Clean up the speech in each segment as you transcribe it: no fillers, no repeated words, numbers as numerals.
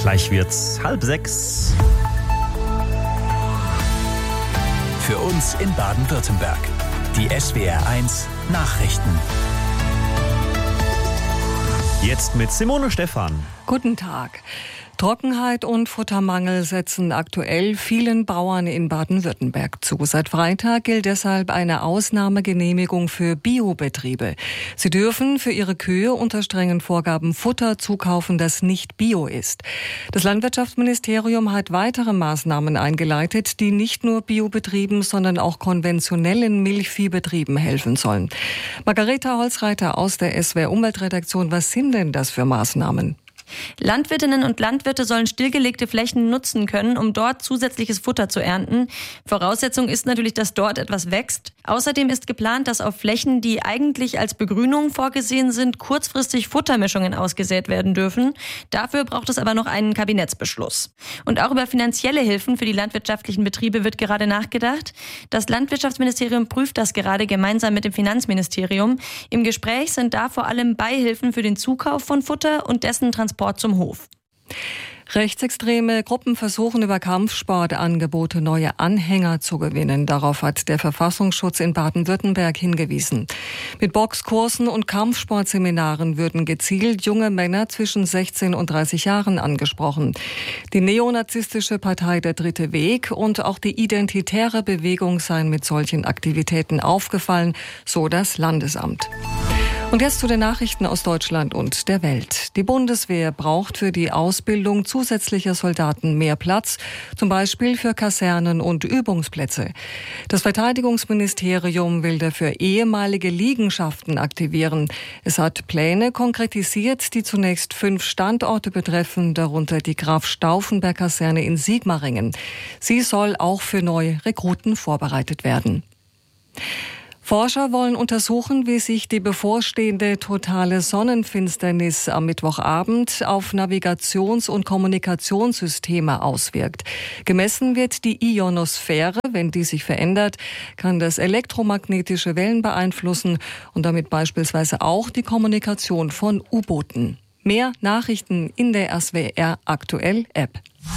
Gleich wird's 5:30. Für uns in Baden-Württemberg. Die SWR1 Nachrichten. Jetzt mit Simone Stephan. Guten Tag. Trockenheit und Futtermangel setzen aktuell vielen Bauern in Baden-Württemberg zu. Seit Freitag gilt deshalb eine Ausnahmegenehmigung für Biobetriebe. Sie dürfen für ihre Kühe unter strengen Vorgaben Futter zukaufen, das nicht bio ist. Das Landwirtschaftsministerium hat weitere Maßnahmen eingeleitet, die nicht nur Biobetrieben, sondern auch konventionellen Milchviehbetrieben helfen sollen. Margareta Holzreiter aus der SWR Umweltredaktion, was sind denn das für Maßnahmen? Landwirtinnen und Landwirte sollen stillgelegte Flächen nutzen können, um dort zusätzliches Futter zu ernten. Voraussetzung ist natürlich, dass dort etwas wächst. Außerdem ist geplant, dass auf Flächen, die eigentlich als Begrünung vorgesehen sind, kurzfristig Futtermischungen ausgesät werden dürfen. Dafür braucht es aber noch einen Kabinettsbeschluss. Und auch über finanzielle Hilfen für die landwirtschaftlichen Betriebe wird gerade nachgedacht. Das Landwirtschaftsministerium prüft das gerade gemeinsam mit dem Finanzministerium. Im Gespräch sind da vor allem Beihilfen für den Zukauf von Futter und dessen Transport zum Hof. Rechtsextreme Gruppen versuchen über Kampfsportangebote neue Anhänger zu gewinnen. Darauf hat der Verfassungsschutz in Baden-Württemberg hingewiesen. Mit Boxkursen und Kampfsportseminaren würden gezielt junge Männer zwischen 16 und 30 Jahren angesprochen. Die neonazistische Partei Der Dritte Weg und auch die identitäre Bewegung seien mit solchen Aktivitäten aufgefallen, so das Landesamt. Und jetzt zu den Nachrichten aus Deutschland und der Welt. Die Bundeswehr braucht für die Ausbildung zusätzlicher Soldaten mehr Platz, zum Beispiel für Kasernen und Übungsplätze. Das Verteidigungsministerium will dafür ehemalige Liegenschaften aktivieren. Es hat Pläne konkretisiert, die zunächst 5 Standorte betreffen, darunter die Graf-Stauffenberg-Kaserne in Sigmaringen. Sie soll auch für neue Rekruten vorbereitet werden. Forscher wollen untersuchen, wie sich die bevorstehende totale Sonnenfinsternis am Mittwochabend auf Navigations- und Kommunikationssysteme auswirkt. Gemessen wird die Ionosphäre. Wenn die sich verändert, kann das elektromagnetische Wellen beeinflussen und damit beispielsweise auch die Kommunikation von U-Booten. Mehr Nachrichten in der SWR Aktuell App.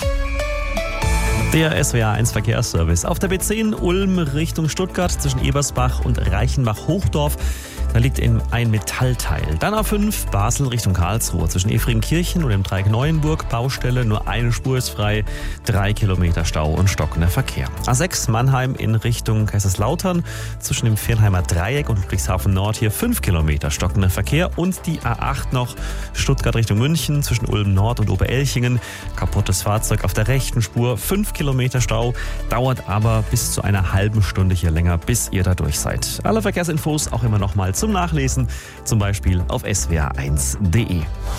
Der SWR1 Verkehrsservice. Auf der B10 Ulm Richtung Stuttgart zwischen Ebersbach und Reichenbach-Hochdorf. Da liegt ein Metallteil. Dann A5 Basel Richtung Karlsruhe. Zwischen Efringkirchen und dem Dreieck Neuenburg Baustelle. Nur eine Spur ist frei. 3 Kilometer Stau und stockender Verkehr. A6 Mannheim in Richtung Kaiserslautern. Zwischen dem Viernheimer Dreieck und Ludwigshafen Nord hier 5 Kilometer stockender Verkehr. Und die A8 noch Stuttgart Richtung München. Zwischen Ulm Nord und Oberelchingen. Kaputtes Fahrzeug auf der rechten Spur. 5 Kilometer Stau. Dauert aber bis zu einer halben Stunde hier länger, bis ihr da durch seid. Alle Verkehrsinfos auch immer noch mal zum Nachlesen, zum Beispiel auf swr1.de.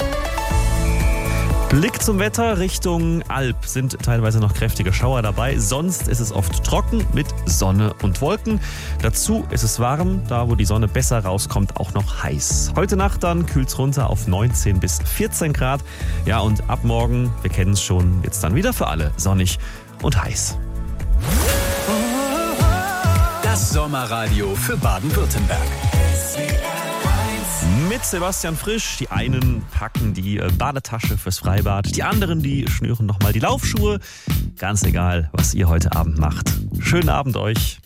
Blick zum Wetter Richtung Alp. Sind teilweise noch kräftige Schauer dabei. Sonst ist es oft trocken mit Sonne und Wolken. Dazu ist es warm, da wo die Sonne besser rauskommt, auch noch heiß. Heute Nacht dann kühlt es runter auf 19 bis 14 Grad. Ja, und ab morgen, wir kennen es schon, jetzt dann wieder für alle sonnig und heiß. Das Sommerradio für Baden-Württemberg. Mit Sebastian Frisch. Die einen packen die Badetasche fürs Freibad, die anderen, die schnüren nochmal die Laufschuhe. Ganz egal, was ihr heute Abend macht. Schönen Abend euch.